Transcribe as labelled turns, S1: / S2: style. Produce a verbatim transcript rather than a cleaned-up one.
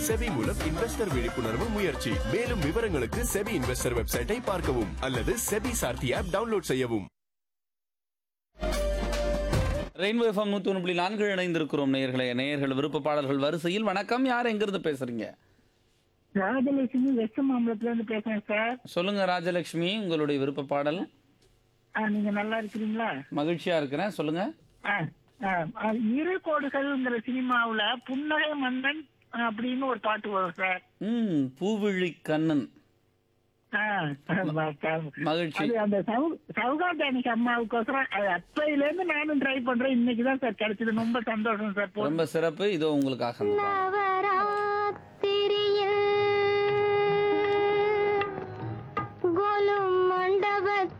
S1: SEBI மூலம் investor விழிப்புணர்வு முயற்சி. மேலும் விவரங்களுக்கு செபி இன்வெஸ்டர் வெப்சைட்டை பார்க்கவும் அல்லது செபி சார்த்தி ஆப் டவுன்லோட் செய்யவும்.
S2: ரெயின்போ எஃப்எம் நூற்றி ஒன்று புள்ளி நான்கு இணைந்திருக்கிறோம் நேயர்களே. நேயர்கள் விருப்ப பாடல்கள் வரிசையில். வணக்கம், யார் எங்கிருந்து பேசுறீங்க?
S3: ராஜலட்சுமி வெஸ்ட் மாம்பலத்துல இருந்து பேசுறேன் சார்.
S2: சொல்லுங்க ராஜலட்சுமி, உங்களுடைய விருப்ப பாடல்.
S3: ஆ, நீங்க நல்லா இருக்கிறீங்களா?
S2: மகிழ்ச்சியா இருக்கிறேன், சொல்லுங்க.
S3: ஆ, ஆ, ஆ, இரு கோடுகள்ங்கிற சினிமாவுல புன்னகை மன்னன் அப்படின்னு ஒரு பாட்டு வரும் சார்.
S2: ம் பூவிழி கண்ணன்.
S3: ஆ, ஆமா சார்.
S2: மகிழ்ச்சி.
S3: அது அந்த சவு- சவுகாட்டானிக்கு அம்மாவுக்கோசரம் அது அப்பையில இருந்து நானும் ட்ரை பண்றேன். இன்னைக்குதான் சார் கிடைச்சது. ரொம்ப சந்தோஷம் சார்.
S2: ரொம்ப சிறப்பு. இதோ உங்களுக்காக அந்த பாடல்.
S4: லவரா